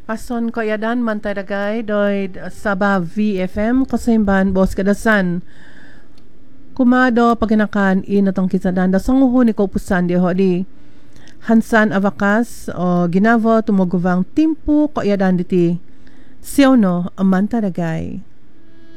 Pason ko yadan mantaragay doy Sabah VFM kasimban bos kadasan. Kumado paginakan inatong kisadan da sanguho ni Kopusan di ho di Hansan Avakas o Ginavo tumuguvang timpo ko yadan diti Siono mantaragay.